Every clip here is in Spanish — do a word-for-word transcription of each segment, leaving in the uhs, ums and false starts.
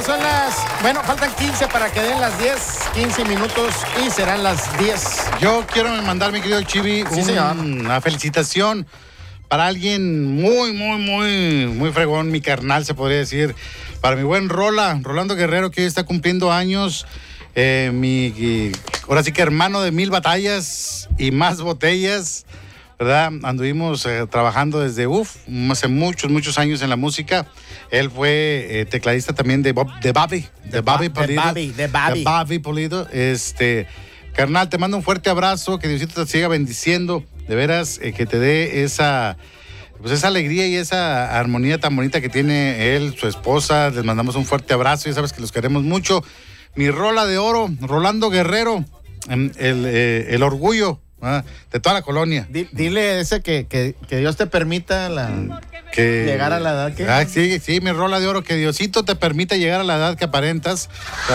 ya son las... Bueno, faltan quince para que den las diez, quince minutos y serán las diez. Yo quiero mandar, mi querido Chivi, sí, un, una felicitación para alguien muy, muy, muy, muy fregón, mi carnal, se podría decir. Para mi buen Rola, Rolando Guerrero, que hoy está cumpliendo años. Eh, mi, y, ahora sí que hermano de mil batallas y más botellas, ¿verdad? Anduvimos eh, trabajando desde, uff, hace muchos, muchos años en la música. Él fue eh, tecladista también de, Bob, de Bobby, de Bobby Pulido. De Bobby, de Bobby. De Bobby Pulido. Este, carnal, te mando un fuerte abrazo, que Diosito te siga bendiciendo, de veras, eh, que te dé esa... Pues esa alegría y esa armonía tan bonita que tiene él, su esposa. Les mandamos un fuerte abrazo, ya sabes que los queremos mucho. Mi Rola de Oro, Rolando Guerrero, el, el, el orgullo ¿eh? de toda la colonia. Dile ese que, que, que Dios te permita la, que, llegar a la edad que... Ah, sí, sí, mi Rola de Oro, que Diosito te permita llegar a la edad que aparentas.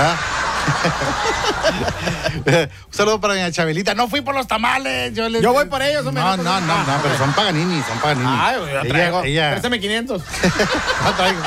Un saludo para doña Chabelita. No fui por los tamales. Yo, les... yo voy por ellos. No, no, no, no, no, no, pero son Paganini, son Paganini. Ay, yo traigo. Ella... Préstame quinientos. No traigo.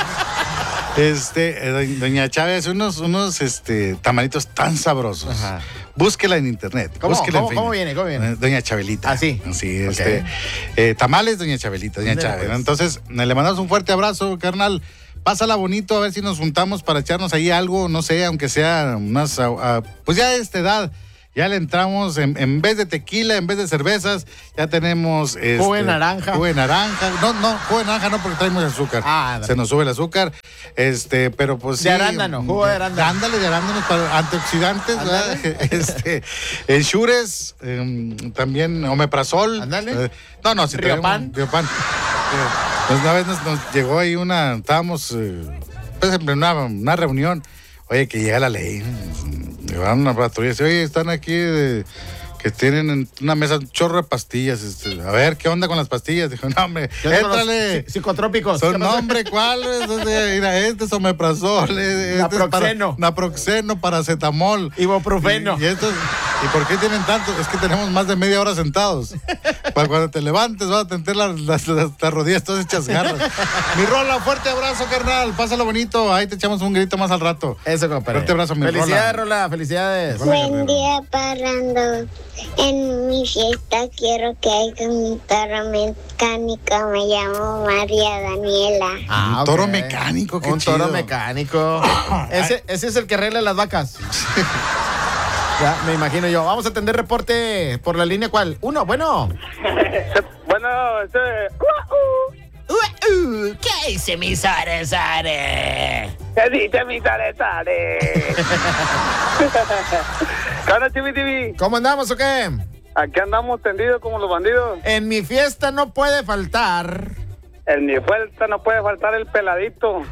Este, doña Chávez, unos, unos este, tamalitos tan sabrosos. Ajá. Búsquela en internet. ¿Cómo, Búsquela ¿cómo, en ¿cómo viene? ¿Cómo viene? Doña Chabelita. Ah, sí. Sí, okay. este. Eh, tamales, doña Chabelita, doña Chávez. Pues. Entonces, le mandamos un fuerte abrazo, carnal. Pásala bonito, a ver si nos juntamos para echarnos ahí algo, no sé, aunque sea unas. Uh, uh, pues ya de esta edad. Ya le entramos, en, en vez de tequila, en vez de cervezas, ya tenemos... Este, jugo de naranja. Jugo de naranja. No, no, jugo de naranja no, porque traemos azúcar. Ah, se nos sube el azúcar. Este, pero pues sí. De arándano, jugo de arándano. Ándale, de arándanos para antioxidantes, ¿verdad? Este, Ensures, eh, también omeprazol. Ándale. Eh, no, no, si Riopan. Riopan. Eh, pues una vez nos, nos llegó ahí una, estábamos eh, pues, en una, una reunión. Oye, que llega la ley. Llevaron una patrulla y dice, oye, están aquí de, que tienen en una mesa un chorro de pastillas. Este, a ver, ¿qué onda con las pastillas? Dijo, no, hombre, éntrale. Psicotrópicos. Son nombre, ¿cuáles? Mira, este es omeprazol. Este naproxeno. Es para, naproxeno, paracetamol. Ibuprofeno. Y, y, estos, ¿y por qué tienen tanto? Es que tenemos más de media hora sentados. Para cuando te levantes vas a tener las, las, las, las rodillas todas hechas garras. Mi Rola, fuerte abrazo, carnal. Pásalo bonito. Ahí te echamos un grito más al rato. Eso, compadre. Fuerte abrazo, mi Felicidades, Rola. Rola. Felicidades. Buen día, parrando. En mi fiesta quiero que haya un toro mecánico. Me llamo María Daniela. Ah, un toro okay. mecánico, qué Un chido. toro mecánico. ese, ese es el que arregla las vacas. Ya, me imagino yo. Vamos a atender reporte por la línea, ¿cuál? Uno, bueno. Bueno, este... Uh, uh, ¿qué dice mi Sare Sare? ¿Qué dice mi Sare Sare? ¿Qué onda, Chivi T V? ¿Cómo andamos o qué? Aquí andamos tendidos como los bandidos. En mi fiesta no puede faltar... En mi fiesta no puede faltar el peladito.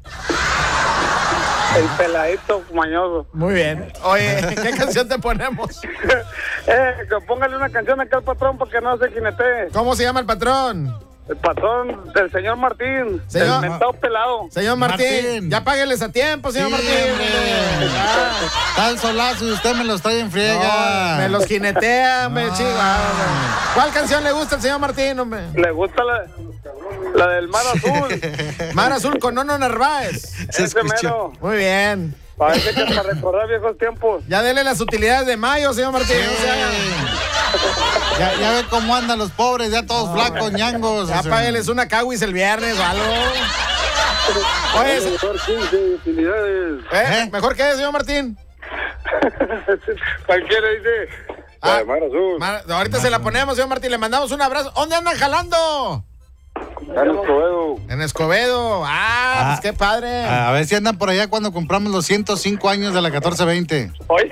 El peladito mañoso. Muy bien. Oye, ¿qué canción te ponemos? eh, que póngale una canción acá al patrón para que no se jinetee. ¿Cómo se llama el patrón? El patrón del señor Martín. Señor, el mentado pelado. Señor Martín, Martín. Ya págueles a tiempo, señor sí, Martín. Tal solazo y usted me los trae en friega. No, me los jinetea, me no. chiva. ¿Cuál canción le gusta al señor Martín, hombre? Le gusta la, la del Mar Azul. Mar Azul con Nono Narváez. Se Ese mero. Muy bien. Parece que para recordar viejos tiempos. Ya dele las utilidades de mayo, señor Martín. Sí. O sea, ya, ya ve cómo andan los pobres, ya todos no, flacos, ñangos. Ya o sea. Págueles una caguis el viernes o algo. Oye, mejor quince utilidades. ¿Eh? ¿Eh? ¿Mejor qué, señor Martín? Cualquiera dice. Ah, Mar Azul. Mar, ahorita Mar se la ponemos, señor Martín. Le mandamos un abrazo. ¿Dónde andan jalando? En Escobedo. En Escobedo. Ah, ah, pues qué padre. A ver si andan por allá cuando compramos los ciento cinco años de la catorce veinte. Oye.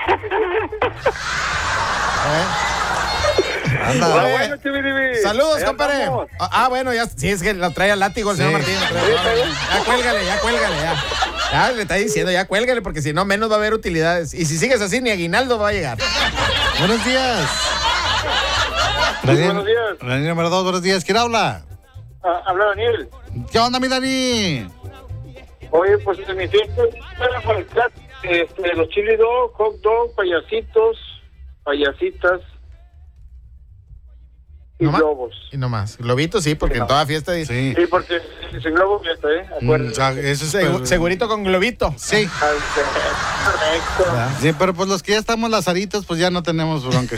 ¿Eh? Anda. Hola, bueno, Chibi, saludos, compadre. Ah, bueno, ya sí, es que lo trae al látigo el sí. señor Martín. Ya cuélgale, ya cuélgale, ya. Ya le está diciendo, ya cuélgale, porque si no, menos va a haber utilidades. Y si sigues así, ni aguinaldo va a llegar. Buenos días. Sí, buenos días. Daniel número dos, buenos días. ¿Quién habla? Ah, habla Daniel. ¿Qué onda, mi Dani? Oye, pues en mi fiesta, este, los chili dog, hot dog, payasitos, payasitas. y ¿No más? globos. Y no más. Globito sí, porque en toda fiesta dice. Sí. Sí, porque sin globos fiesta, ¿eh? Mm, Acuérdense. o sea, eso es Segu- pues, segurito con globito. Sí. Correcto. ¿Verdad? Sí, pero pues los que ya estamos lazaritos, pues ya no tenemos bronca.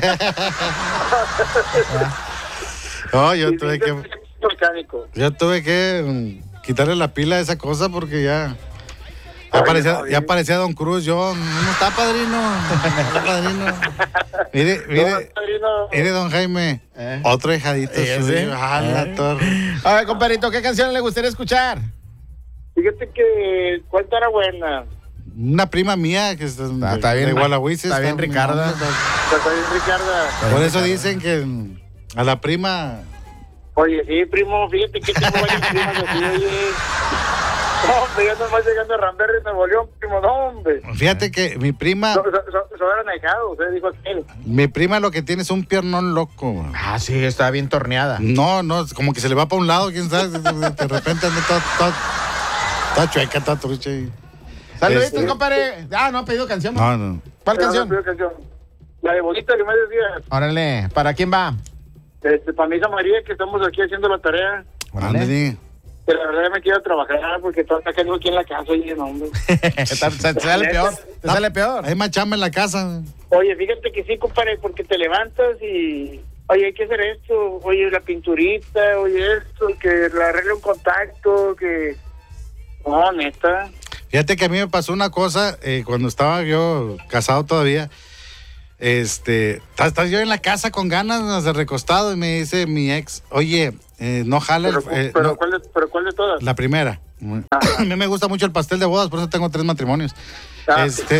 No, yo Y tuve sí, que, mecánico. yo tuve que mm, quitarle la pila a esa cosa porque ya. Ya Ay, parecía, no, ya bien. parecía Don Cruz, yo, no está padrino, no está padrino. Mire, No, mire, padrino. mire, don Jaime, ¿Eh? otro hijadito ¿Ese? suyo, a la ¿Eh? torre. A ver, compadrito, ¿qué canción le gustaría escuchar? Fíjate que, ¿cuál estará buena? Una prima mía que es de, Está- está bien, de Gualahuises, está bien, Ricarda. está- Está bien, Ricarda. Por eso dicen que mm, a la prima, Oye, sí, primo, fíjate que tengo varias primas así, oye. No, hombre, yo nomás llegando a Ramberry, Nuevo León, primo, no, hombre. fíjate que mi prima, Son so, so eran ahijados, ¿eh? Dijo aquel. mi prima lo que tiene es un piernón loco. Ah, sí, está bien torneada. No, no, como que se le va para un lado, quién sabe, de de repente anda toda, toda, toda chueca, toda trucha. y- Saluditos, Este- compadre. Ah, no ha pedido canción. ¿no? No, no. ¿Cuál Pero canción? no pido canción. La de Bonita que me decía. Órale, ¿para quién va? Este, para mi hija María, que estamos aquí haciendo la tarea. Órale. Ándale. Que la verdad me quiero trabajar porque todo está cayendo aquí en la casa, oye, no, hombre. Está- se- te sale peor. Te sale peor. Hay más chamba en la casa. Oye, fíjate que sí, compadre, porque te levantas y... Oye, hay que hacer esto. Oye, la pinturita, oye, esto, que le arregle un contacto, que... No, neta. Fíjate que a mí me pasó una cosa eh, cuando estaba yo casado todavía. Este, estás estás yo en la casa con ganas de recostado y me dice mi ex, oye, eh, no jala el, Pero, eh, pero, no, ¿cuál de, pero ¿cuál de todas? la primera. A mí me gusta mucho el pastel de bodas, por eso tengo tres matrimonios. Ah, Este,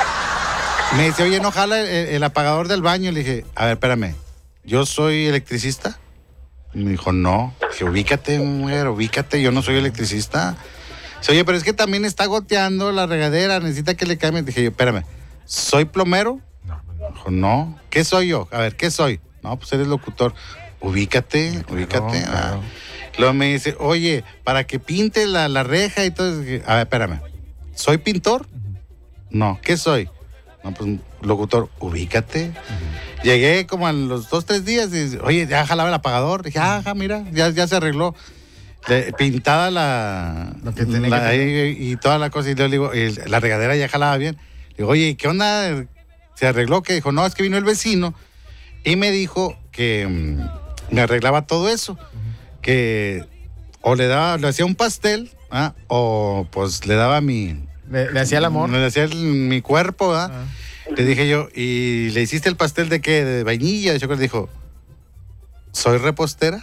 me dice, oye, no jala el, el apagador del baño. Le dije, a ver, espérame, ¿yo soy electricista? Y me dijo, no. Dije, ubícate, mujer, ubícate, yo no soy electricista. Dice, oye, pero es que también está goteando la regadera, necesita que le cambie. Dije yo, espérame, ¿soy plomero? Dijo, no. ¿Qué soy yo? A ver, ¿qué soy? No, pues eres locutor. Ubícate, ubícate. claro. Ah. Luego me dice, oye, para que pinte la, la reja y todo. Dije, a ver, espérame, ¿soy pintor? No. ¿Qué soy? No, pues locutor, ubícate. Llegué como a los dos, tres días y, oye, ya jalaba el apagador. Dije, ah, ja, mira, ya, ya se arregló. Le- pintada la, Lo que tenía la- que tener. y, y toda la cosa. Y luego le digo, y la regadera ya jalaba bien. Le digo, oye, ¿qué onda? Se arregló, que dijo, no, es que vino el vecino y me dijo que mm, me arreglaba todo eso. Que o le daba, le hacía un pastel, ¿ah? O pues le daba mi... Le, le hacía el amor. Le hacía el- mi cuerpo, ¿ah? Ah. Le dije yo, ¿y le hiciste el pastel de qué? ¿De vainilla? De chocolate. Dijo, ¿soy repostera?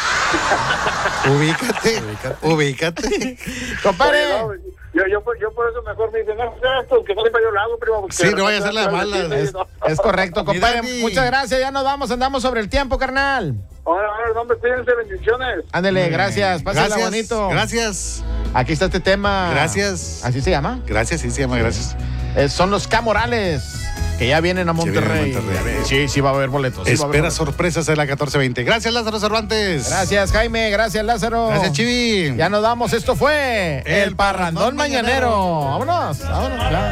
ubícate, ubícate. Compadre. Oye, no, yo, yo, por- yo por eso mejor me dicen, no, haz esto, que no sepa yo lo hago, primo. porque Sí, de no vaya a repente hacer la vas a mala. decir, Es, no. es correcto, compadre. Mira, Muchas gracias. Ya nos vamos. Andamos sobre el tiempo, carnal. Ahora, ahora, no me cuídense, bendiciones. Ándele, gracias. Pásenla Gracias, bonito. gracias, Aquí está este tema. Gracias. ¿Así se llama? gracias, sí se llama, gracias. Eh, son los Camorales, que ya vienen a Que vienen a Monterrey. Monterrey. Ya ven, Sí, sí va a haber boletos. sí va a haber Espera boletos. sorpresas en la catorce veinte. Gracias, Lázaro Cervantes. Gracias, Jaime. Gracias, Lázaro. Gracias, Chivi. Ya nos vamos. Esto fue El El Parrandón Parrandón Mañanero. Mañanero. Vámonos, vámonos. ya.